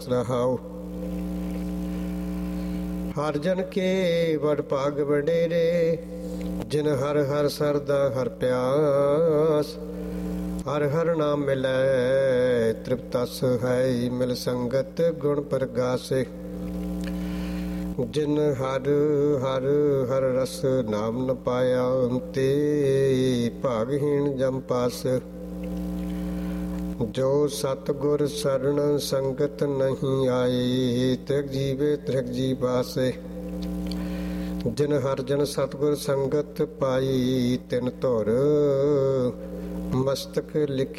ਰਹਾਉ। ਹਰ ਜਨ ਕੇ ਵਡ ਭਾਗ ਵਡੇਰੇ, ਜਿਨ ਹਰ ਹਰ ਸਰਦਾ ਹਰ ਪਿਆਸ। ਹਰ ਹਰ ਨਾਮ ਮਿਲੈ ਤ੍ਰਿਪਤਸ ਹੈ, ਮਿਲ ਸੰਗਤ ਗੁਣ ਪ੍ਰਗਾਸੇ। ਜਿਨ ਹਰ ਹਰ ਹਰ ਰਸ ਨਾਮ ਨ ਪਾਇਆ, ਤੇ ਭਾਗਹੀਣ ਜਮ ਪਾਸ। ਜੋ ਸਤਿਗੁਰ ਸਰਣ ਸੰਗਤ ਨਹੀਂ ਆਈ, ਤ੍ਰਿਗ ਜੀਵੇ ਤ੍ਰਿਗ ਜੀ ਬਾਸੇ। ਜਿਨ ਹਰ ਜਨ ਸਤਿਗੁਰ ਸੰਗਤ ਪਾਈ, ਤਿਨ ਧੁਰ ਮਸਤਕ ਲਿਖੀ